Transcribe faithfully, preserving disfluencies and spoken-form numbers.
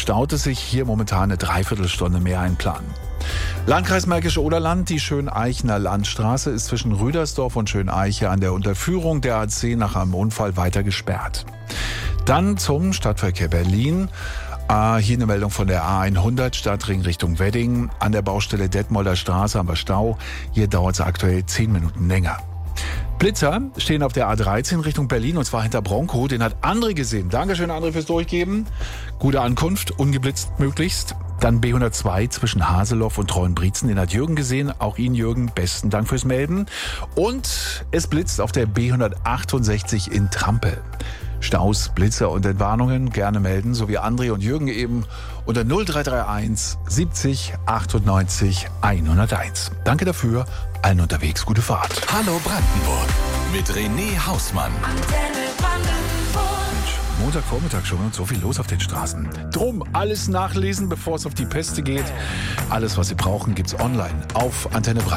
staut es sich hier momentan eine Dreiviertelstunde mehr einplanen. Landkreis Märkische Oderland, die Schöneichener Landstraße ist zwischen Rüdersdorf und Schöneiche an der Unterführung der A zehn nach einem Unfall weiter gesperrt. Dann zum Stadtverkehr Berlin. Ah, hier eine Meldung von der A hundert Stadtring Richtung Wedding. An der Baustelle Detmolder Straße haben wir Stau. Hier dauert es aktuell zehn Minuten länger. Blitzer stehen auf der A dreizehn Richtung Berlin und zwar hinter Bronco. Den hat André gesehen. Dankeschön, André, fürs Durchgeben. Gute Ankunft, ungeblitzt möglichst. Dann B hundertzwei zwischen Haseloff und Treuenbrietzen. Den hat Jürgen gesehen. Auch Ihnen, Jürgen, besten Dank fürs Melden. Und es blitzt auf der B hundertachtundsechzig in Trampel. Staus, Blitzer und Entwarnungen gerne melden, so wie André und Jürgen eben unter null drei drei eins siebzig achtundneunzig hunderteins. Danke dafür, allen unterwegs gute Fahrt. Hallo Brandenburg mit René Hausmann. Antenne Brandenburg. Montagvormittag schon und so viel los auf den Straßen. Drum alles nachlesen, bevor es auf die Peste geht. Alles, was Sie brauchen, gibt's online auf Antenne Brandenburg.